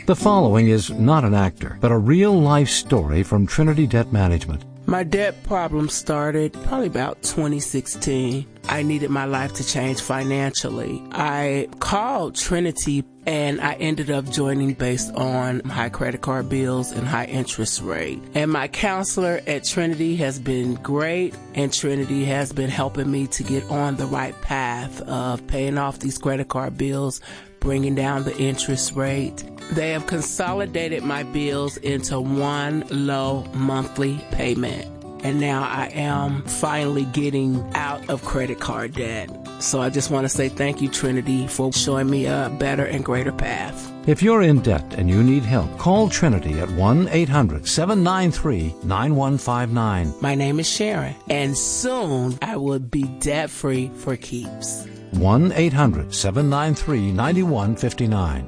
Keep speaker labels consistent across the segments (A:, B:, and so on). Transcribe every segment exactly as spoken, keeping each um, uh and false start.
A: The following is not an actor, but a real-life story from Trinity Debt Management.
B: My debt problem started probably about twenty sixteen. I needed my life to change financially. I called Trinity and I ended up joining based on high credit card bills and high interest rate. And my counselor at Trinity has been great, and Trinity has been helping me to get on the right path of paying off these credit card bills, bringing down the interest rate. They have consolidated my bills into one low monthly payment. And now I am finally getting out of credit card debt. So I just want to say thank you, Trinity, for showing me a better and greater path.
A: If you're in debt and you need help, call Trinity at one eight hundred seven nine three nine one five nine.
B: My name is Sharon, and soon I will be debt-free for keeps.
A: one eight hundred seven nine three nine one five nine.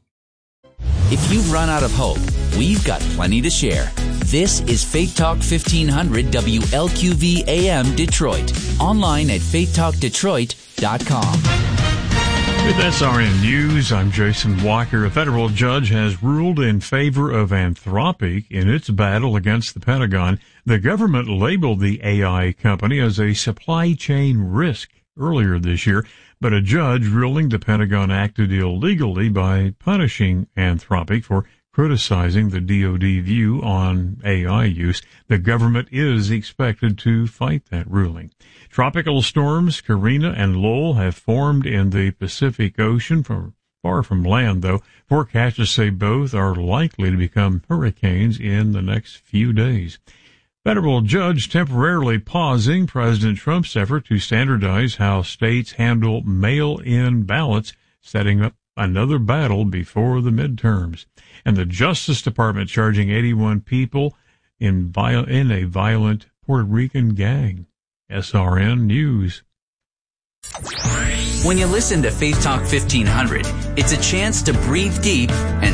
C: If you've run out of hope, we've got plenty to share. This is Faith Talk fifteen hundred W L Q V A M Detroit. Online at faith talk detroit dot com.
D: With S R N News, I'm Jason Walker. A federal judge has ruled in favor of Anthropic in its battle against the Pentagon. The government labeled the A I company as a supply chain risk earlier this year, but a judge ruling the Pentagon acted illegally by punishing Anthropic for criticizing the D O D view on A I use. The government is expected to fight that ruling. Tropical storms Karina and Lowell have formed in the Pacific Ocean, from far from land, though. Forecasters say both are likely to become hurricanes in the next few days. Federal judge temporarily pausing President Trump's effort to standardize how states handle mail-in ballots, setting up another battle before the midterms. And the Justice Department charging eighty-one people in, viol- in a violent Puerto Rican gang. S R N News.
C: When you listen to Faith Talk fifteen hundred, it's a chance to breathe deep and